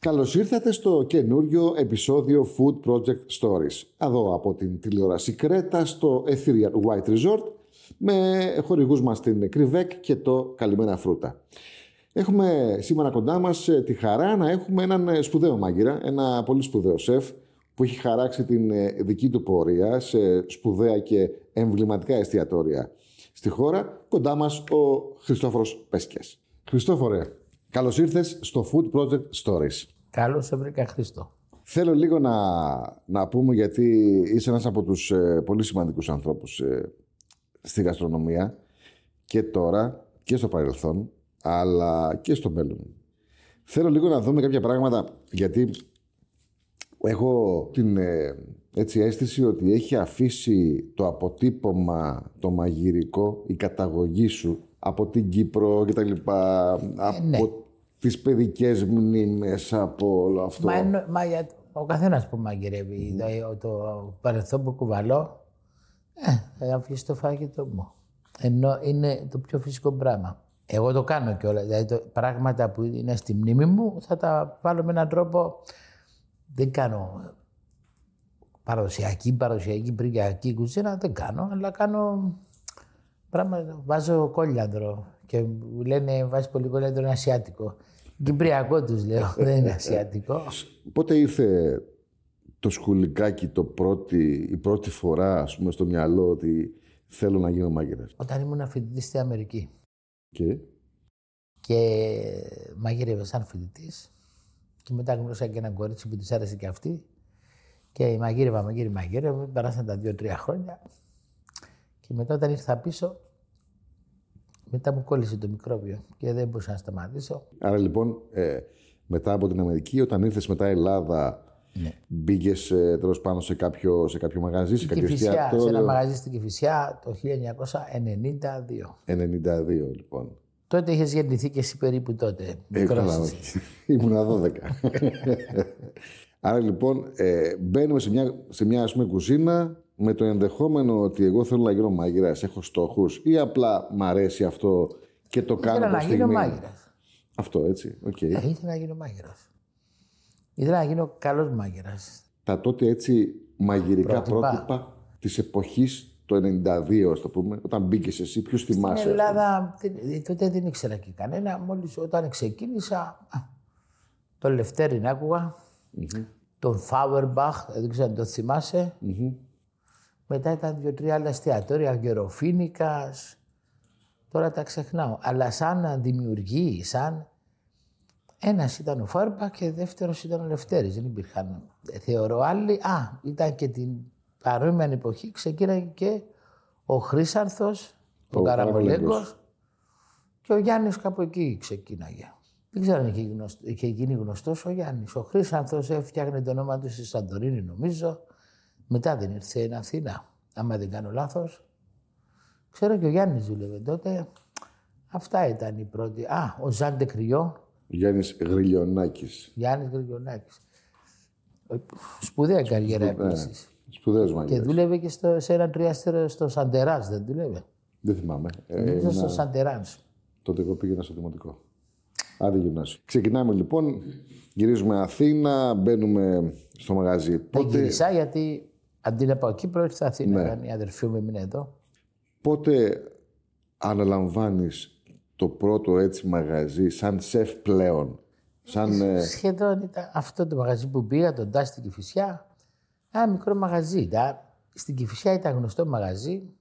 Καλώς ήρθατε στο καινούριο επεισόδιο Food Project Stories. Εδώ από την τηλεόραση Κρέτα στο Ethereal White Resort με χορηγούς μας την Κρυβέκ και το Καλημέρα Φρούτα. Έχουμε σήμερα κοντά μας τη χαρά να έχουμε έναν σπουδαίο μάγειρα, ένα πολύ σπουδαίο σεφ που έχει χαράξει την δική του πορεία σε σπουδαία και εμβληματικά εστιατόρια στη χώρα. Κοντά μας ο Χριστόφορος Πέσκιας. Χριστόφορε, καλώς ήρθες στο Food Project Stories. Καλώς σε βρήκα, Χρήστο. Θέλω λίγο να πούμε, γιατί είσαι ένας από τους πολύ σημαντικούς ανθρώπους στη γαστρονομία και τώρα και στο παρελθόν, αλλά και στο μέλλον. Θέλω λίγο να δούμε κάποια πράγματα, γιατί έχω την αίσθηση ότι έχει αφήσει το αποτύπωμα, το μαγειρικό, η καταγωγή σου από την Κύπρο και τα λοιπά, από τις παιδικές μνήμες, από όλο αυτό. Ο καθένας που μαγειρεύει, το παρελθόν που κουβαλώ, θα αφήσει το φαγητό μου. Ενώ είναι το πιο φυσικό πράγμα. Εγώ το κάνω κιόλας. Δηλαδή, πράγματα που είναι στη μνήμη μου θα τα βάλω με έναν τρόπο. Δεν κάνω παραδοσιακή, πρικιακή κουζίνα, δεν κάνω, αλλά κάνω πράγματα. Βάζω κόλιανδρο και μου λένε βάζει πολύ κόλιανδρο, είναι ασιάτικο. Κυπριακό τους λέω, δεν είναι ασιατικό. Πότε ήρθε το σκουλικάκι η πρώτη φορά, ας πούμε, στο μυαλό ότι θέλω να γίνω μάγειρας? Όταν ήμουν φοιτητής στη Αμερική. Και μαγείρευα σαν φοιτητής. Και μετά γνώρισα και έναν κορίτσι που της άρεσε και αυτή. Και μαγείρευα, περάσαν τα 2-3 χρόνια. Και μετά όταν ήρθα πίσω, μετά μου κόλλησε το μικρόβιο και δεν μπορούσα να σταματήσω. Άρα λοιπόν, μετά από την Αμερική, όταν ήρθες μετά Ελλάδα, μπήκες τέλος πάνω σε κάποιο μαγαζί, σε κάποιο εστιατόριο? Σε ένα μαγαζί στην Κηφισιά το 1992. 92 λοιπόν. Τότε είχες γεννηθεί και εσύ περίπου τότε. Ήμουνα 12. Άρα λοιπόν μπαίνουμε σε μια ας πούμε κουζίνα με το ενδεχόμενο ότι εγώ θέλω να γίνω μάγειρας, έχω στόχους, ή απλά μ' αρέσει αυτό και το κάνω από στιγμή? Ήθελα να γίνω μάγειρας. Αυτό έτσι, οκ. Ήθελα να γίνω μάγειρας. Ήθελα να γίνω καλός μάγειρας. Τα τότε έτσι μαγειρικά πρότυπα της εποχής το 92, ας το πούμε, όταν μπήκες εσύ, ποιους θυμάσαι? Στην Ελλάδα τότε δεν ήξερα και κανένα. Μόλις όταν ξεκίνησα, τον Λευτέρη άκουγα, τον Φάουερμπαχ, δεν ξέρω αν το θυμάσαι. Μετά ήταν 2-3 άλλα εστιατόρια, Γεροφίνικας. Τώρα τα ξεχνάω. Αλλά σαν δημιουργοί, ένας ήταν ο Φάουερμπαχ και δεύτερος ήταν ο Λευτέρης. Δεν υπήρχαν, θεωρώ, άλλοι. Ήταν και την παρόμοια εποχή ξεκίναγε και ο Χρύσανθος, ο Καραμολέγκος και ο Γιάννης κάπου εκεί ξεκίναγε. Δεν ξέρω αν είχε γίνει γνωστός ο Γιάννης. Ο Χρύσανθος έφτιαχνε το όνομα του στη Σαντορίνη, νομίζω. Μετά δεν ήρθε στην Αθήνα, άμα δεν κάνω λάθος. Ξέρω και ο Γιάννης δούλευε τότε. Αυτά ήταν οι πρώτοι. Ο Ζάντε Κρυό. Γιάννης Γρυλιονάκης. Σπουδαία καριέρα επίσης. Σπουδαίος μάγειρας. Και δούλευε και σε ένα τριάστερο στο Σαντεράς, δεν δούλευε? Δεν θυμάμαι. Νομίζω στο Σαντεράς. Τότε εγώ πήγαινα στο δημοτικό. Άντε γυμνάσιο. Ξεκινάμε λοιπόν, γυρίζουμε Αθήνα, μπαίνουμε στο μαγαζί. Δεν γύρισα γιατί αντί να πάω Κύπρο, ήρθα Αθήνα. Η αδερφή μου έμεινε εδώ. Πότε αναλαμβάνεις το πρώτο έτσι μαγαζί σαν σεφ πλέον? Σχεδόν ήταν αυτό το μαγαζί που πήγα, τον Τάστη στην Κηφισιά. Ένα μικρό μαγαζί. Στην Κηφισιά ήταν γνωστό μαγαζί.